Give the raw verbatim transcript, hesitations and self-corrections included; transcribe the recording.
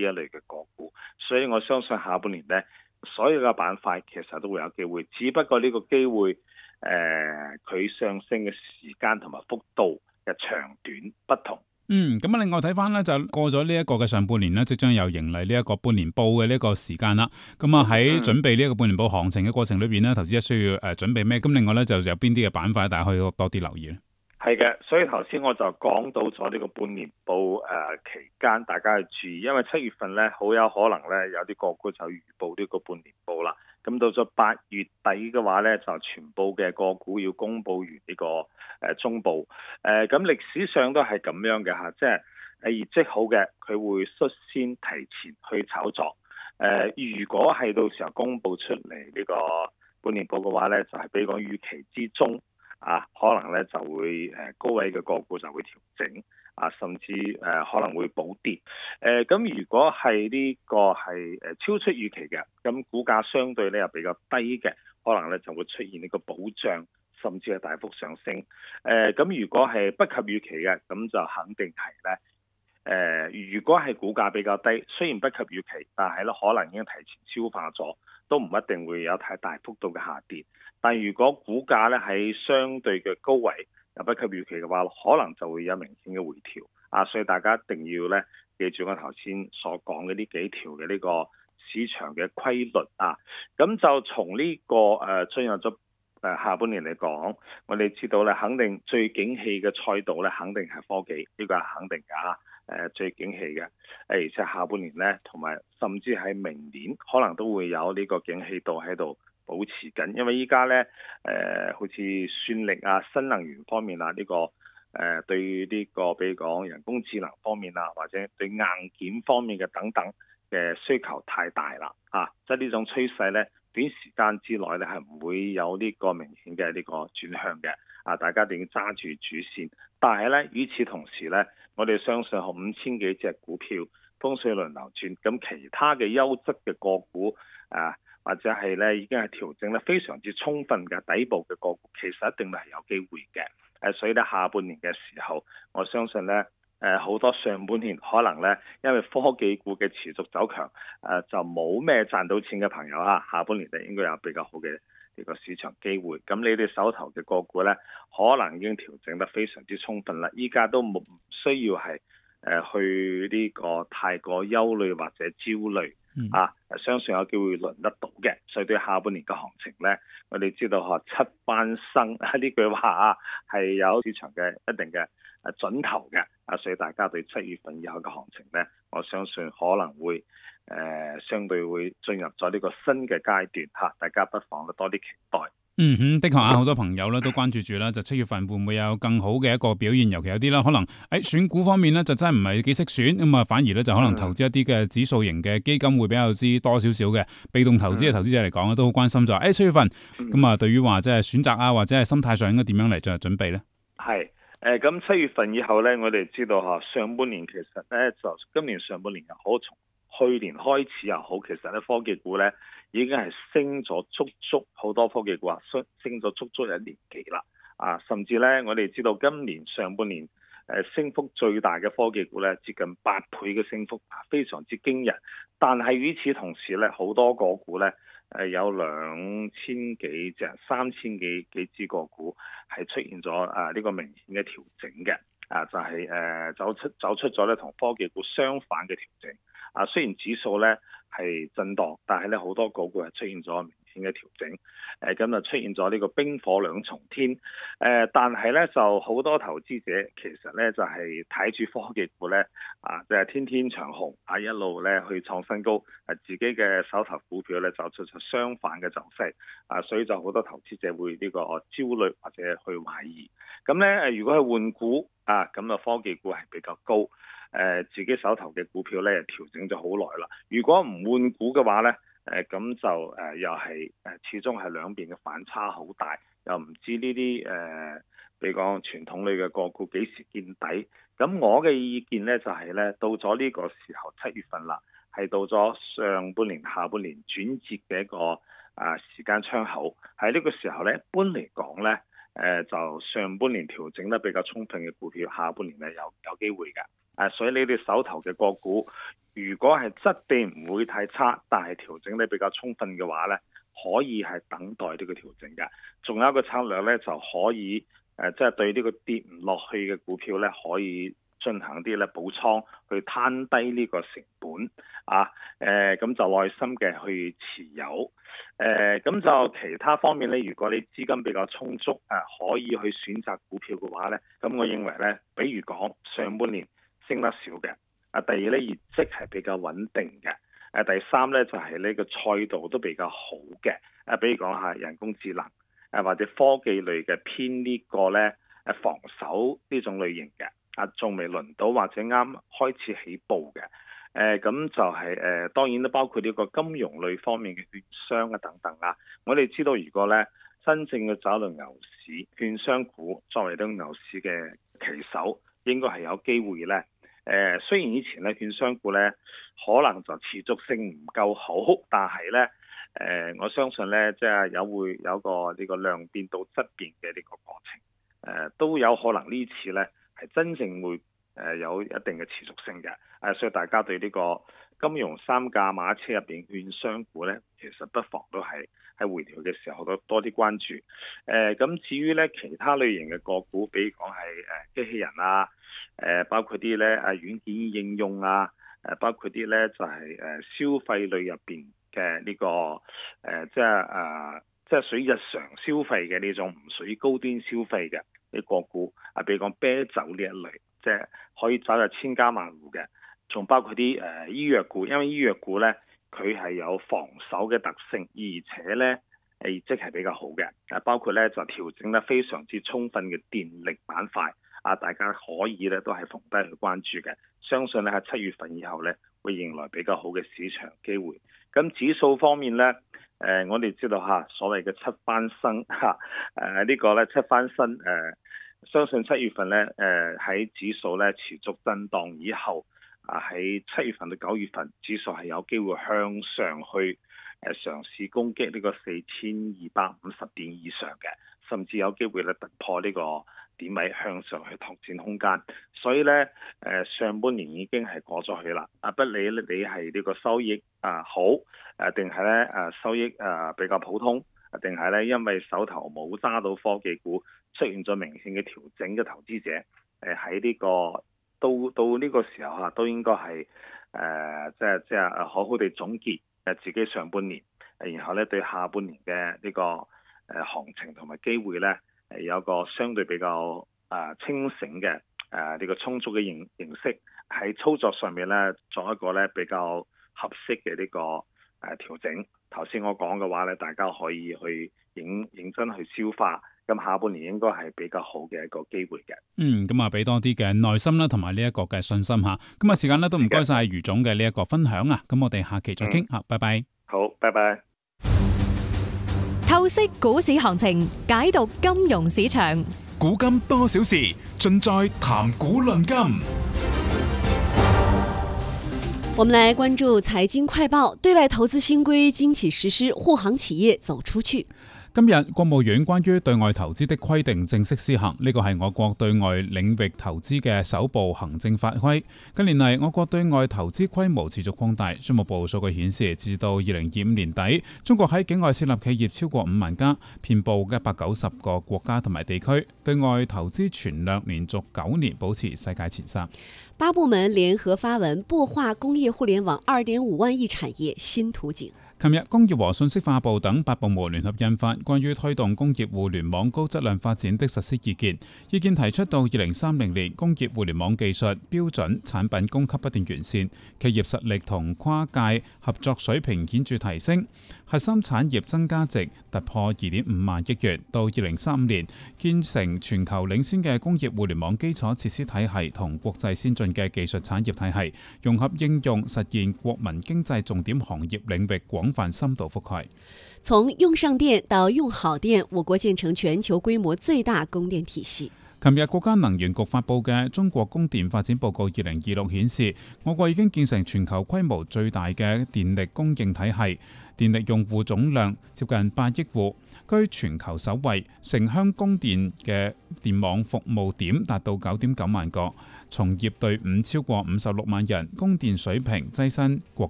一類嘅個股，所以我相信下半年咧，所有嘅板塊其實都會有機會，只不過呢個機會誒佢、呃、上升嘅時間同埋幅度嘅長短不同。 嗯，咁啊，另外睇翻咧，就過咗呢一個嘅上半年咧，即將又迎嚟呢一個半年報嘅呢個時間啦。咁啊，喺準備呢一個半年報行情嘅過程裏邊咧，投資者需要誒、呃、準備咩？咁另外咧，就有邊啲嘅板塊大家可以多啲留意咧？ 係嘅，所以頭先我就講到咗呢個半年報誒、呃、期間，大家要注意，因為七月份咧好有可能咧有啲個股就預報呢個半年報啦。咁到咗八月底嘅話咧，就全部嘅個股要公佈完呢、這個誒、呃、中報。誒、呃、咁歷史上都係咁樣嘅嚇，即係誒業績好嘅，佢會率先提前去炒作。誒、呃、如果係到時候公佈出嚟呢個半年報嘅話咧，就係、是、比講預期之中。啊，可能咧就會誒高位嘅個股就會調整，啊，甚至誒、呃、可能會補跌。誒、呃、咁如果係呢個係誒超出預期嘅，咁股價相對咧又比較低嘅，可能咧就會出現呢個保障，甚至係大幅上升。誒、呃、咁如果係不及預期嘅，咁就肯定係咧。誒、呃，如果係股價比較低，雖然不及預期，但係咧可能已經提前消化咗，都唔一定會有太大幅度嘅下跌。但如果股價咧喺相對嘅高位又不及預期嘅話，可能就會有明顯嘅回調啊！所以大家一定要咧記住我頭先所講嘅呢幾條嘅呢個市場嘅規律啊。咁就從呢、這個誒進入咗誒下半年嚟講，我哋知道咧肯定最景氣嘅賽道咧肯定係科技，呢、這個係肯定㗎。誒最景氣嘅，誒而且下半年咧，同埋甚至係明年，可能都會有呢個景氣度喺度保持緊。因為依家咧，誒、呃、好似算力啊、新能源方面啊，呢、這個誒、呃、對呢、這個比如講人工智能方面啊，或者對硬件方面嘅等等嘅需求太大啦，啊，即係呢種趨勢咧，短時間之內咧係唔會有呢個明顯嘅呢個轉向嘅。啊，大家一定要揸住主線。但係咧，與此同時咧，我哋相信五千幾隻股票風水輪流轉，咁其他嘅優質嘅個股啊，或者係咧已經係調整得非常之充分嘅底部嘅個股，其實一定係有機會嘅。誒、啊，所以咧下半年嘅時候，我相信咧誒好多上半年可能咧因為科技股嘅持續走強，誒、啊、就冇咩賺到錢嘅朋友啊，下半年就應該有比較好嘅呢個市場機會。咁你哋手頭嘅個股咧，可能已經調整得非常之充分啦。依家都冇需要係誒、呃、去呢個太過憂慮或者焦慮、嗯、啊，相信有機會輪得到嘅。所以對下半年嘅行情咧，我哋知道嗬七翻身呢句話啊，係有市場嘅一定嘅誒準頭嘅啊，所以大家對七月份以後嘅行情咧，我相信可能會誒、呃、相對會進入咗呢個新嘅階段嚇、啊，大家不妨多啲期待。 嗯哼，的確啊，好多朋友咧都關注住啦，就七月份會唔會有更好嘅一個表現？尤其有啲啦，可能喺選股方面咧就真係唔係幾識選，咁啊反而咧就可能投資一啲嘅指數型嘅基金會比較之多少少嘅。被動投資嘅投資者嚟講咧都好關心就話，誒七月份咁啊，對於話即係選擇啊或者係心態上應該點樣嚟進行準備咧？ 係誒，咁、呃、七月份以後咧，我哋知道嚇上半年其實咧就今年上半年又好，從去年開始又好，其實咧科技股咧已經係升咗足足好多科技股啊，升升咗足足一年幾啦啊！甚至咧，我哋知道今年上半年誒、呃、升幅最大嘅科技股咧，接近八倍嘅升幅，非常之驚人。但係與此同時咧，好多個股咧誒、呃、有兩千幾隻、三千幾幾支個股係出現咗啊呢、這個明顯嘅調整嘅啊，就係、是、誒、呃、走出走出咗咧同科技股相反嘅調整。啊，雖然指數咧係震盪，但係咧好多個股係出現咗明顯嘅調整。誒、呃，咁就出現咗呢個冰火兩重天。誒、呃，但係咧就好多投資者其實咧就係睇住科技股咧，啊，就係、是、天天長紅，啊一路咧去創新高，啊自己嘅手頭股票咧就出咗相反嘅走勢。啊，所以就好多投資者會呢個焦慮或者去懷疑。咁咧誒，如果係換股啊，咁啊科技股係比較高。誒、呃、自己手頭嘅股票咧調整咗好耐啦。如果唔換股嘅話咧，誒、呃、咁就誒、呃、又係誒始終係兩邊嘅反差好大，又唔知呢啲誒，比如講傳統類嘅個股幾時見底。咁我嘅意見咧就係、是、咧，到咗呢個時候七月份啦，係到咗上半年下半年轉折嘅一個啊時間窗口。喺呢個時候咧，一般嚟講咧，誒、呃、就上半年調整得比較充分嘅股票，下半年咧有有機會㗎。 誒，所以你哋手頭嘅個股，如果係質地唔會太差，但係調整得比較充分嘅話咧，可以係等待呢個調整嘅。仲有一個策略咧，就可以誒，即、呃、係、就是、對呢個跌唔落去嘅股票咧，可以進行啲咧補倉，去攤低呢個成本啊。誒、呃，咁就耐心嘅去持有。誒、呃，咁就其他方面咧，如果你資金比較充足，誒、呃，可以去選擇股票嘅話咧，咁我認為咧，比如講上半年升得少嘅，啊，第二咧業績係比較穩定嘅，誒，第三咧就係呢個賽道都比較好嘅，誒，比如講下人工智能，誒或者科技類嘅偏呢個咧誒防守呢種類型嘅，啊仲未輪到或者啱開始起步嘅，誒咁就係誒當然都包括呢個金融類方面嘅券商啊等等啦。我哋知道如果咧真正嘅走輪牛市，券商股作為呢個牛市嘅旗手，應該係有機會咧。誒、呃、雖然以前咧券商股咧可能就持續性唔夠好，但係咧誒我相信咧即係有會有個呢個量變到質變嘅呢個過程，誒、呃、都有可能呢次咧係真正會誒有一定嘅持續性嘅，誒、呃、所以大家對呢個金融三駕馬車入邊券商股咧，其實不妨都係喺回調嘅時候都多啲關注。誒、呃、咁至於咧其他類型嘅個股，比如講係誒機器人啊。誒包括啲咧誒軟件應用啊，誒包括啲咧就係誒消費類入邊嘅呢個誒即係誒即係屬於日常消費嘅呢種，唔屬於高端消費嘅啲個股啊，比如講啤酒呢一類，即係可以走入千家萬戶嘅。仲包括啲誒醫藥股，因為醫藥股咧佢係有防守嘅特性，而且咧誒業績係比較好嘅。誒包括咧就調整得非常之充分嘅電力板塊。啊！大家可以咧都係逢低去關注嘅，相信咧喺七月份以後咧會迎來比較好嘅市場機會。咁指數方面咧，誒、呃、我哋知道嚇所謂嘅七翻身嚇，誒、啊這個、呢個咧七翻身誒、呃，相信七月份咧誒喺指數咧持續震盪以後，啊喺七月份到九月份指數係有機會向上去誒、呃、嘗試攻擊呢個四千二百五十點以上嘅，甚至有機會咧突破呢、這個點位向上去拓展空間，所以咧誒、呃、上半年已經係過咗去啦。啊，不理你係呢個收益啊好誒，定係咧誒收益誒比較普通，定係咧因為手頭冇揸到科技股出現咗明顯嘅調整嘅投資者，誒喺呢個到到呢個時候嚇都應該係誒即係即係好好地總結誒自己上半年，然後咧對下半年嘅呢個誒行情同埋機會咧。有個相對比較啊清醒嘅誒呢個充足嘅形形式喺操作上面咧，作一個咧比較合適嘅呢個誒調整。頭先我講嘅話咧，大家可以去認認真去消化。咁下半年應該係比較好嘅一個機會嘅。 嗯，咁啊，俾多啲嘅耐心啦，同埋呢一個嘅信心嚇。咁啊，時間咧都唔該晒余總嘅呢一個分享啊。咁我哋下期再傾嚇，嗯，拜拜。 好，拜拜。 透析股市行情，解讀金融市場。 古今多少事，盡在談股論金。 我們來關注財經快報，對外投資新規經濟實施，護航企業走出去。 今日國務院關於對外投資的規定正式施行，呢個係我國對外領域投資嘅首部行政法規。近年嚟，我國對外投資規模持續擴大。商務部數據顯示，至到二零二五年底，中國喺境外設立企業超過五萬家，遍佈一百九十個國家同埋地區，對外投資存量連續九年保持世界前三。 八部門聯合發文，擘畫工業互聯網二點五萬億產業新圖景。 琴日，工業和信息化部等八部門聯合印發關於推動工業互聯網高質量發展的實施意見。意見提出到二零三零年，工業互聯網技術標準產品供給不斷完善，企業實力同跨界合作水平顯著提升，核心產業增加值突破二點五萬億元。到二零三五年，建成全球領先嘅工業互聯網基礎設施體系同國際先進嘅技術產業體系，融合應用，實現國民經濟重點行業領域廣泛深度覆蓋。 從用上電到用好電，我國建成全球規模最大供電體系。 琴日國家能源局發布嘅《中國供電發展報告二零二六》顯示，我國已經建成全球規模最大嘅電力供應體系，電力用戶總量接近八億戶，居全球首位。城鄉供電嘅電網服務點達到九點九萬個，從業隊伍超過五十六萬人，供電水平躋身國